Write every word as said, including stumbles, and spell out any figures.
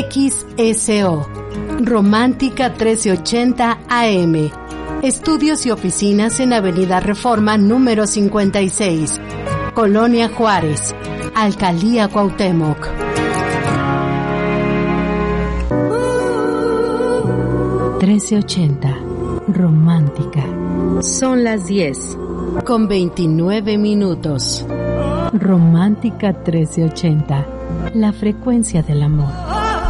X S O, Romántica trece ochenta A M. Estudios y oficinas en Avenida Reforma número cincuenta y seis, Colonia Juárez, Alcaldía Cuauhtémoc. trece ochenta, Romántica. Son las diez, con veintinueve minutos. Romántica trece ochenta, la frecuencia del amor.